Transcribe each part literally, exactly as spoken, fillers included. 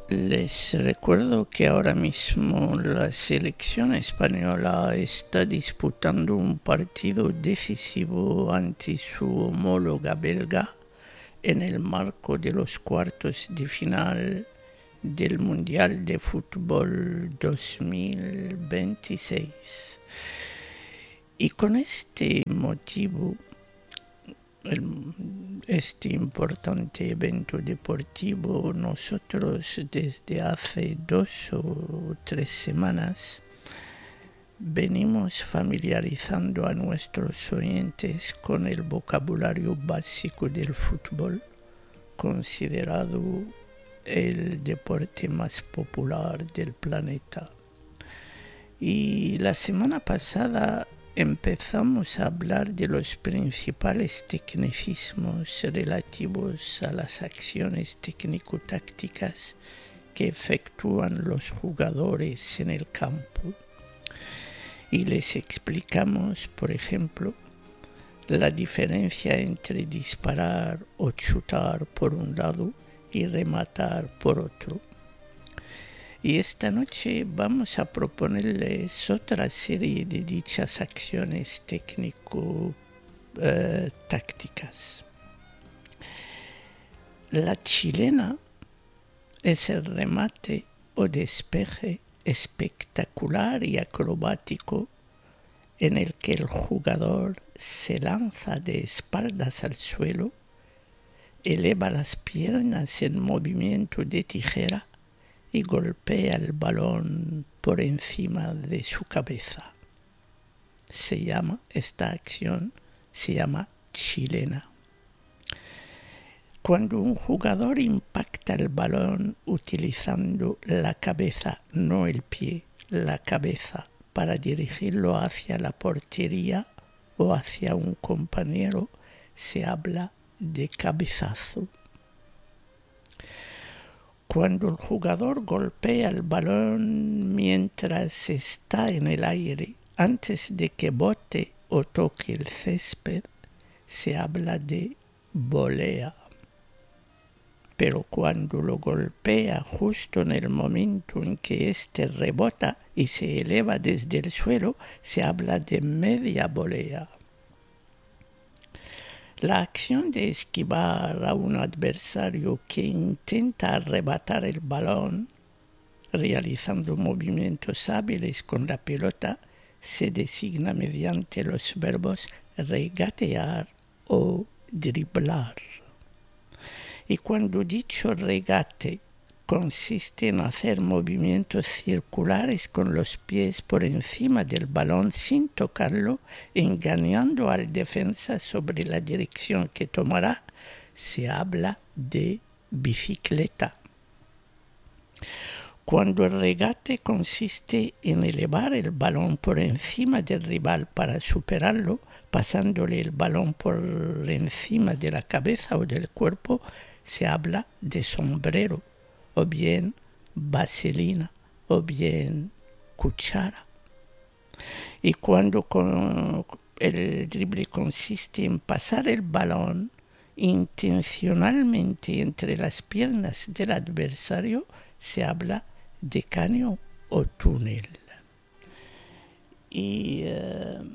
Les recuerdo que ahora mismo la selección española está disputando un partido decisivo ante su homóloga belga en el marco de los cuartos de final del Mundial de Fútbol dos mil veintiséis. Y con este motivo, el, este importante evento deportivo, nosotros desde hace dos o tres semanas venimos familiarizando a nuestros oyentes con el vocabulario básico del fútbol, considerado el deporte más popular del planeta. Y la semana pasada empezamos a hablar de los principales tecnicismos relativos a las acciones técnico-tácticas que efectúan los jugadores en el campo. Y les explicamos, por ejemplo, la diferencia entre disparar o chutar por un lado y rematar por otro. Y esta noche vamos a proponerles otra serie de dichas acciones técnico-tácticas. La chilena es el remate o despeje espectacular y acrobático en el que el jugador se lanza de espaldas al suelo, eleva las piernas en movimiento de tijera y golpea el balón por encima de su cabeza. Se llama, esta acción se llama chilena. Cuando un jugador impacta el balón utilizando la cabeza, no el pie, la cabeza, para dirigirlo hacia la portería o hacia un compañero, se habla de cabezazo. Cuando el jugador golpea el balón mientras está en el aire, antes de que bote o toque el césped, se habla de volea. Pero cuando lo golpea justo en el momento en que éste rebota y se eleva desde el suelo, se habla de media volea. La acción de esquivar a un adversario que intenta arrebatar el balón, realizando movimientos hábiles con la pelota, se designa mediante los verbos regatear o driblar. Y cuando dicho regate consiste en hacer movimientos circulares con los pies por encima del balón sin tocarlo, engañando al defensa sobre la dirección que tomará, se habla de bicicleta. Cuando el regate consiste en elevar el balón por encima del rival para superarlo, pasándole el balón por encima de la cabeza o del cuerpo, se habla de sombrero, o bien vaselina, o bien cuchara. Y cuando con el drible consiste en pasar el balón intencionalmente entre las piernas del adversario, se habla de caño o túnel. Y uh,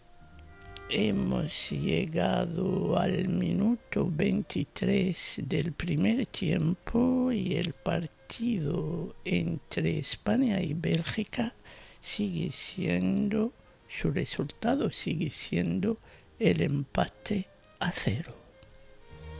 hemos llegado al minuto veintitrés del primer tiempo y el partido entre España y Bélgica sigue siendo, su resultado sigue siendo el empate a cero.